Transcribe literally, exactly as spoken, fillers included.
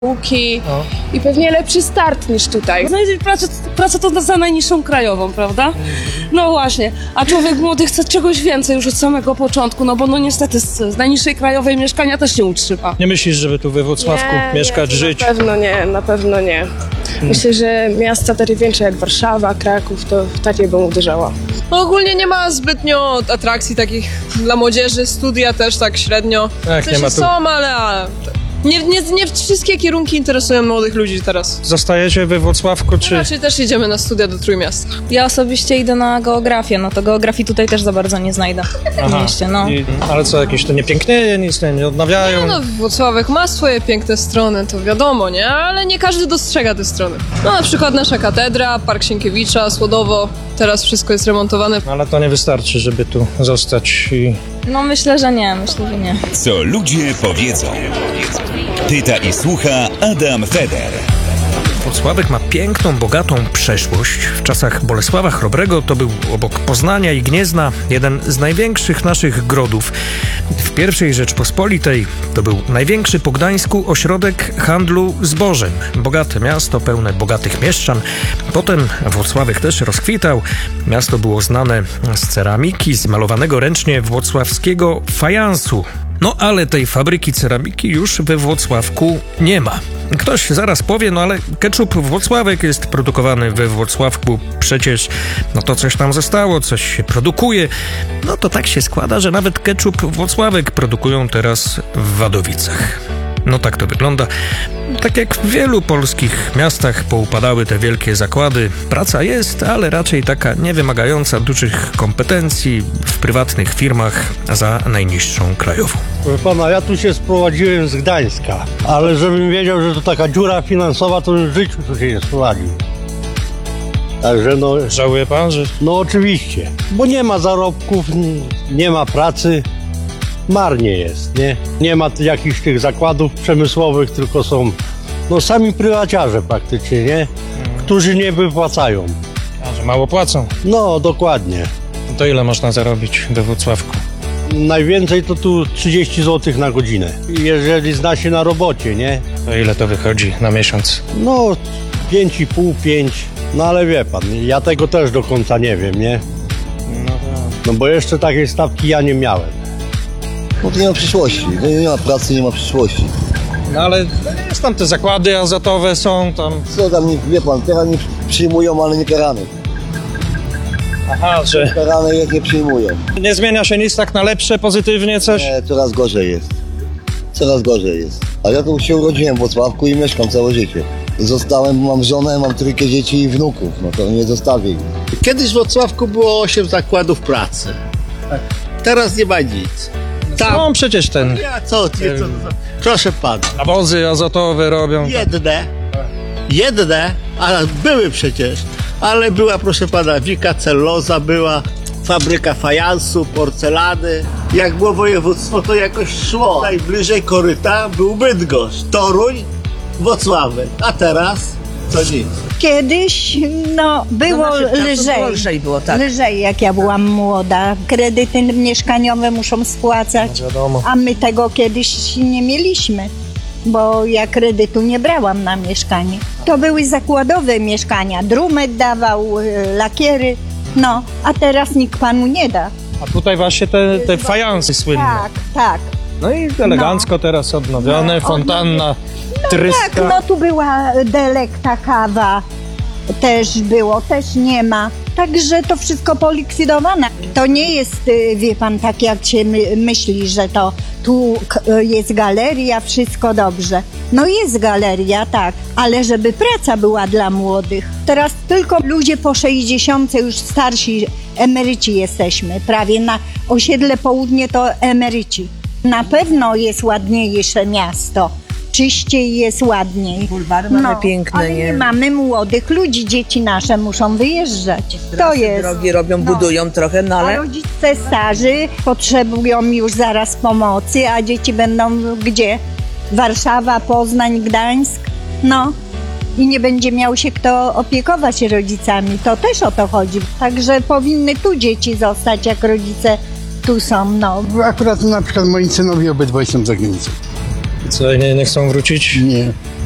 Łuki No. i pewnie lepszy start niż tutaj. Znaleźć pracę, pracę to za najniższą krajową, prawda? No właśnie, a człowiek młody chce czegoś więcej już od samego początku, no bo no niestety z, z najniższej krajowej mieszkania też nie utrzyma. Nie myślisz, żeby tu we Włocławku Nie, mieszkać, nie, żyć? Na pewno nie, na pewno nie. Myślę, że miasta takie większe jak Warszawa, Kraków, to w takie bym uderzała. No ogólnie nie ma zbytnio atrakcji takich dla młodzieży, studia też tak średnio. Tak, W sensie nie ma tu- są, ale a, nie, nie, nie wszystkie kierunki interesują młodych ludzi teraz. Zostajecie we Włocławku, czy... Raczej też jedziemy na studia do Trójmiasta. Ja osobiście idę na geografię, no to geografii tutaj też za bardzo nie znajdę w mieście, no. I, ale co, jakieś to nie pięknieje, nic nie, nie odnawiają? No Włocławek ma swoje piękne strony, to wiadomo, nie? Ale nie każdy dostrzega te strony. No na przykład nasza katedra, Park Sienkiewicza, Słodowo, teraz wszystko jest remontowane. Ale to nie wystarczy, żeby tu zostać i... No myślę, że nie, myślę, że nie. Co ludzie powiedzą. Pyta i słucha Adam Feder. Włocławek ma piękną, bogatą przeszłość. W czasach Bolesława Chrobrego to był obok Poznania i Gniezna jeden z największych naszych grodów. W pierwszej Rzeczpospolitej to był największy po Gdańsku ośrodek handlu zbożem. Bogate miasto, pełne bogatych mieszczan. Potem Włocławek też rozkwitał. Miasto było znane z ceramiki, z malowanego ręcznie włocławskiego fajansu. No ale tej fabryki ceramiki już we Włocławku nie ma. Ktoś zaraz powie, no ale ketchup Włocławek jest produkowany we Włocławku, przecież no to coś tam zostało, coś się produkuje. No to tak się składa, że nawet ketchup Włocławek produkują teraz w Wadowicach. No tak to wygląda. Tak jak w wielu polskich miastach poupadały te wielkie zakłady. Praca jest, ale raczej taka niewymagająca dużych kompetencji w prywatnych firmach za najniższą krajową. Proszę pana, ja tu się sprowadziłem z Gdańska, ale żebym wiedział, że to taka dziura finansowa, to bym w życiu tu się nie sprowadził. Także no, Żałuje pan, że... no oczywiście, bo nie ma zarobków, n- nie ma pracy, marnie jest, nie? Nie ma t- jakichś tych zakładów przemysłowych, tylko są no sami prywaciarze praktycznie, nie? Którzy nie wypłacają. A, że mało płacą. No, dokładnie. To ile można zarobić we Włocławku? Najwięcej to tu trzydzieści złotych na godzinę. Jeżeli zna się na robocie, nie? To ile to wychodzi na miesiąc? No, pięć i pół, pięć. No ale wie pan, ja tego też do końca nie wiem, nie? No bo jeszcze takiej stawki ja nie miałem. No to nie ma przyszłości, no nie ma pracy, nie ma przyszłości. No ale jest tam te zakłady azotowe są tam... Co tam, nie, wie pan, teraz nie przyjmują, ale nie karane. Aha, że Karane jak nie przyjmują. nie zmienia się nic tak na lepsze, pozytywnie coś? Nie, coraz gorzej jest. Coraz gorzej jest. A ja tu się urodziłem w Włocławku i mieszkam całe życie. Zostałem, mam żonę, mam trójkę dzieci i wnuków, no to nie zostawię ich. Kiedyś w Włocławku było osiem zakładów pracy. Teraz nie ma nic. Tam, No przecież ten... ja co, nie, co, co, proszę pana, Nawozy azotowe robią. jedne, jedne, a były przecież, ale była, proszę pana, Wika Celloza, była fabryka fajansu, porcelany. Jak było województwo, to jakoś szło. Najbliżej koryta był Bydgoszcz, Toruń, Włocławek, a teraz to nic. Kiedyś, no, było lżej. Lżej było, tak. Lżej, jak ja byłam młoda. Kredyty mieszkaniowe muszą spłacać, Wiadomo. a my tego kiedyś nie mieliśmy, bo ja kredytu nie brałam na mieszkanie. To były zakładowe mieszkania. Drumet dawał, y, lakiery, no, a teraz nikt panu nie da. A tutaj właśnie te, te fajansy słynne. Tak, tak. No i elegancko teraz odnowione, No, fontanna, No tryska. tak, no tu była delekta kawa, też było, też nie ma. Także to wszystko polikwidowane. To nie jest, y, wie pan, tak jak się my, myśli, że to tu k- jest galeria, wszystko dobrze. No jest galeria, tak, ale żeby praca była dla młodych. Teraz tylko ludzie po sześćdziesiątce, już starsi emeryci jesteśmy. Prawie na osiedle Południe to emeryci. Na pewno jest ładniejsze miasto. Czyściej jest ładniej. Bulwary mamy piękne, ale nie? nie mamy młodych ludzi, dzieci nasze muszą wyjeżdżać. To jest. Drogi robią, No. budują trochę, no A ale... rodzice starzy potrzebują już zaraz pomocy, a dzieci będą gdzie? Warszawa, Poznań, Gdańsk. No. I nie będzie miał się kto opiekować rodzicami. To też o to chodzi. Także powinny tu dzieci zostać, jak rodzice tu są, no. Akurat na przykład moi synowie obydwaj są za granicą. Co, nie, nie chcą wrócić? Nie.